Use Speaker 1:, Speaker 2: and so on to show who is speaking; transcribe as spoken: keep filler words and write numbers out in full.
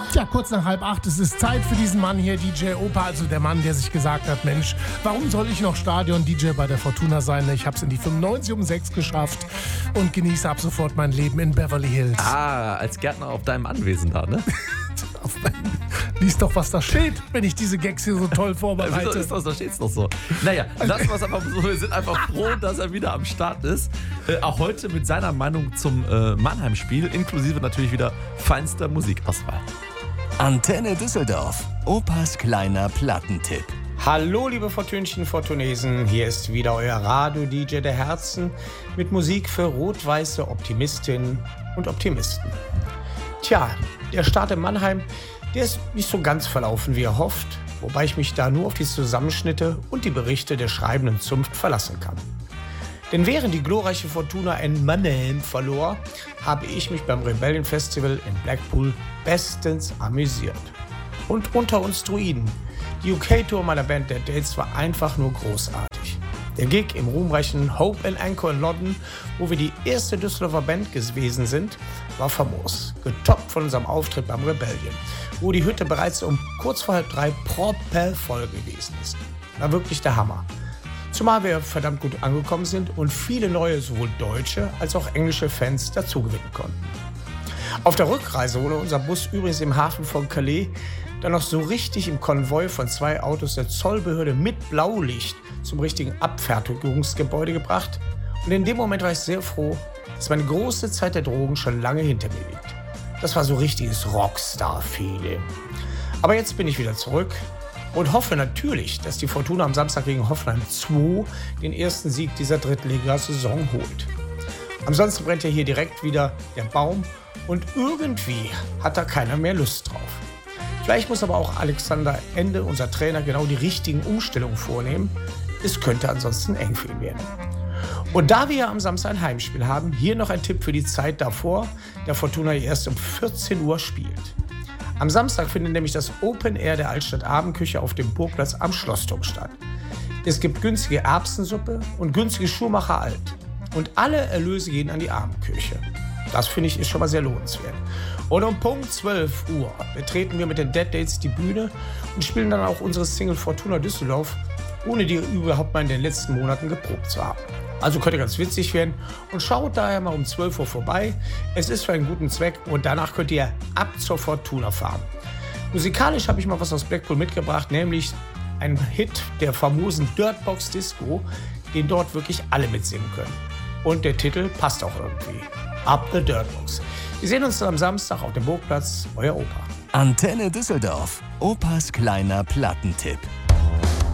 Speaker 1: Tja, kurz nach halb acht, es ist Zeit für diesen Mann hier, D J Opa, also der Mann, der sich gesagt hat, Mensch, warum soll ich noch Stadion-D J bei der Fortuna sein? Ich hab's in die fünfundneunzig um sechs geschafft und genieße ab sofort mein Leben in Beverly Hills.
Speaker 2: Ah, als Gärtner auf deinem Anwesen da, ne?
Speaker 1: Auf mein, lies doch, was da steht, wenn ich diese Gags hier so toll vorbereite.
Speaker 2: Wieso ist das, da steht's doch so. Naja, lassen wir es einfach so. Wir sind einfach froh, dass er wieder am Start ist. Äh, auch heute mit seiner Meinung zum äh, Mannheim-Spiel, inklusive natürlich wieder feinster Musikauswahl.
Speaker 3: Antenne Düsseldorf. Opas kleiner Plattentipp.
Speaker 4: Hallo liebe Fortünchen, Fortunesen, hier ist wieder euer Radio-D J der Herzen mit Musik für rot-weiße Optimistinnen und Optimisten. Tja, der Start in Mannheim, der ist nicht so ganz verlaufen, wie er hofft, wobei ich mich da nur auf die Zusammenschnitte und die Berichte der schreibenden Zunft verlassen kann. Denn während die glorreiche Fortuna in Mannheim verlor, habe ich mich beim Rebellion Festival in Blackpool bestens amüsiert. Und unter uns Druiden, die U K-Tour meiner Band Dead Dates war einfach nur großartig. Der Gig im ruhmreichen Hope and Anchor in London, wo wir die erste Düsseldorfer Band gewesen sind, war famos. Getoppt von unserem Auftritt beim Rebellion, wo die Hütte bereits um kurz vor halb drei proppevoll gewesen ist. War wirklich der Hammer. Zumal wir verdammt gut angekommen sind und viele neue, sowohl deutsche als auch englische Fans dazugewinnen konnten. Auf der Rückreise wurde unser Bus übrigens im Hafen von Calais dann noch so richtig im Konvoi von zwei Autos der Zollbehörde mit Blaulicht zum richtigen Abfertigungsgebäude gebracht. Und in dem Moment war ich sehr froh, dass meine große Zeit der Drogen schon lange hinter mir liegt. Das war so richtiges Rockstar-Feeling. Aber jetzt bin ich wieder zurück und hoffe natürlich, dass die Fortuna am Samstag gegen Hoffenheim zwei den ersten Sieg dieser Drittligasaison holt. Ansonsten brennt ja hier direkt wieder der Baum und irgendwie hat da keiner mehr Lust drauf. Vielleicht muss aber auch Alexander Ende, unser Trainer, genau die richtigen Umstellungen vornehmen. Es könnte ansonsten eng für ihn werden. Und da wir ja am Samstag ein Heimspiel haben, hier noch ein Tipp für die Zeit davor, der Fortuna erst um vierzehn Uhr spielt. Am Samstag findet nämlich das Open Air der Altstadt Abendküche auf dem Burgplatz am Schlossturm statt. Es gibt günstige Erbsensuppe und günstige Schuhmacher Alt. Und alle Erlöse gehen an die Abendküche. Das finde ich ist schon mal sehr lohnenswert. Und um Punkt zwölf Uhr betreten wir mit den Dead Dates die Bühne und spielen dann auch unsere Single Fortuna Düsseldorf, ohne die überhaupt mal in den letzten Monaten geprobt zu haben. Also könnte ganz witzig werden und schaut daher mal um zwölf Uhr vorbei. Es ist für einen guten Zweck und danach könnt ihr ab zur Fortuna fahren. Musikalisch habe ich mal was aus Blackpool mitgebracht, nämlich einen Hit der famosen Dirtbox Disco, den dort wirklich alle mitsingen können. Und der Titel passt auch irgendwie. Up the Dirtbox. Wir sehen uns dann am Samstag auf dem Burgplatz. Euer Opa.
Speaker 3: Antenne Düsseldorf. Opas kleiner Plattentipp.